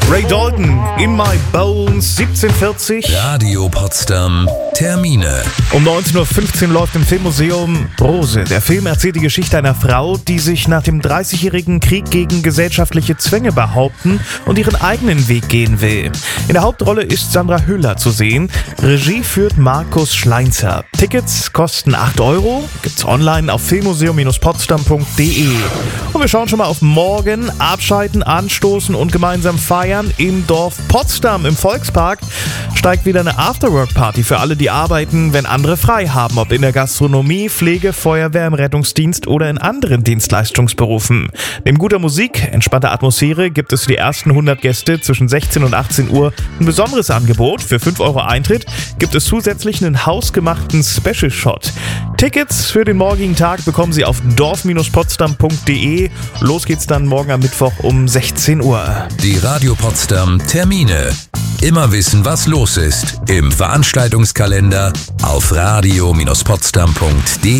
Ray Dalton, In My Bones, 17:40. Radio Potsdam, Termine. Um 19:15 Uhr läuft im Filmmuseum Rose. Der Film erzählt die Geschichte einer Frau, die sich nach dem 30-jährigen Krieg gegen gesellschaftliche Zwänge behaupten und ihren eigenen Weg gehen will. In der Hauptrolle ist Sandra Hüller zu sehen. Regie führt Markus Schleinzer. Tickets kosten 8 €, gibt's online auf filmmuseum-potsdam.de. Und wir schauen schon mal auf morgen. Abschalten, anstoßen und gemeinsam feiern im Dorf Potsdam im Volkspark steigt wieder eine Afterwork-Party für alle, die arbeiten, wenn andere frei haben, ob in der Gastronomie, Pflege, Feuerwehr, im Rettungsdienst oder in anderen Dienstleistungsberufen. Neben guter Musik, entspannter Atmosphäre gibt es für die ersten 100 Gäste zwischen 16 und 18 Uhr ein besonderes Angebot. Für 5 € Eintritt gibt es zusätzlich einen hausgemachten Special Shot. Tickets für den morgigen Tag bekommen Sie auf dorf-potsdam.de. Los geht's dann morgen am Mittwoch um 16 Uhr. Die Radio Potsdam Termine. Immer wissen, was los ist. Im Veranstaltungskalender auf radio-potsdam.de.